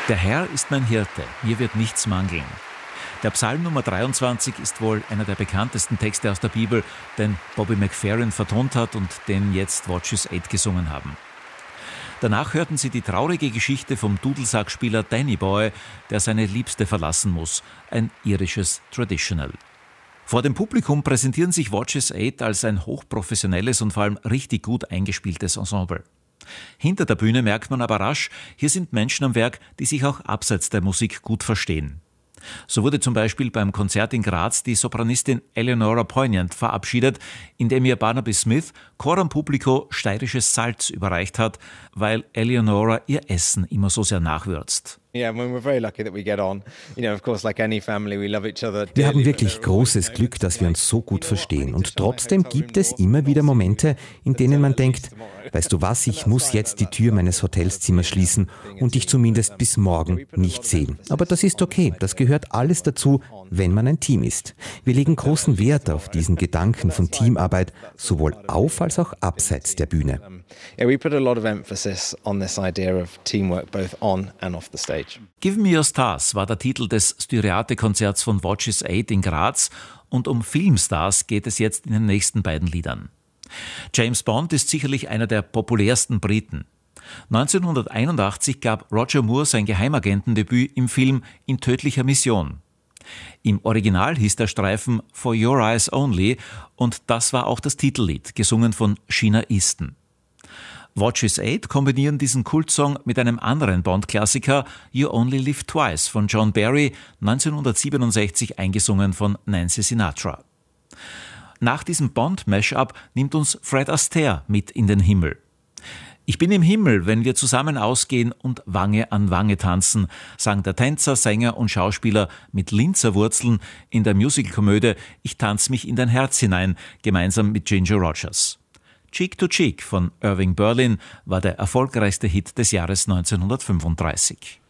Der Herr ist mein Hirte, mir wird nichts mangeln. Der Psalm Nummer 23 ist wohl einer der bekanntesten Texte aus der Bibel, den Bobby McFerrin vertont hat und den jetzt Watches 8 gesungen haben. Danach hörten Sie die traurige Geschichte vom Dudelsackspieler Danny Boy, der seine Liebste verlassen muss, ein irisches Traditional. Vor dem Publikum präsentieren sich Watches 8 als ein hochprofessionelles und vor allem richtig gut eingespieltes Ensemble. Hinter der Bühne merkt man aber rasch, hier sind Menschen am Werk, die sich auch abseits der Musik gut verstehen. So wurde zum Beispiel beim Konzert in Graz die Sopranistin Eleonora Poignant verabschiedet, indem ihr Barnaby Smith coram publico steirisches Salz überreicht hat, weil Eleonora ihr Essen immer so sehr nachwürzt. Wir haben wirklich großes Glück, dass wir uns so gut verstehen. Und trotzdem gibt es immer wieder Momente, in denen man denkt, weißt du was, ich muss jetzt die Tür meines Hotelszimmers schließen und dich zumindest bis morgen nicht sehen. Aber das ist okay, das gehört alles dazu, wenn man ein Team ist. Wir legen großen Wert auf diesen Gedanken von Teamarbeit, sowohl auf als auch abseits der Bühne. Give Me Your Stars war der Titel des Styriate-Konzerts von Watches 8 in Graz und um Filmstars geht es jetzt in den nächsten beiden Liedern. James Bond ist sicherlich einer der populärsten Briten. 1981 gab Roger Moore sein Geheimagentendebüt im Film In tödlicher Mission. Im Original hieß der Streifen For Your Eyes Only und das war auch das Titellied, gesungen von Sheena Easton. Watches 8 kombinieren diesen Kultsong mit einem anderen Bond-Klassiker You Only Live Twice von John Barry, 1967 eingesungen von Nancy Sinatra. Nach diesem Bond-Mashup nimmt uns Fred Astaire mit in den Himmel. Ich bin im Himmel, wenn wir zusammen ausgehen und Wange an Wange tanzen, sang der Tänzer, Sänger und Schauspieler mit Linzer Wurzeln in der Musicalkomödie Ich tanz mich in dein Herz hinein, gemeinsam mit Ginger Rogers. Cheek to Cheek von Irving Berlin war der erfolgreichste Hit des Jahres 1935.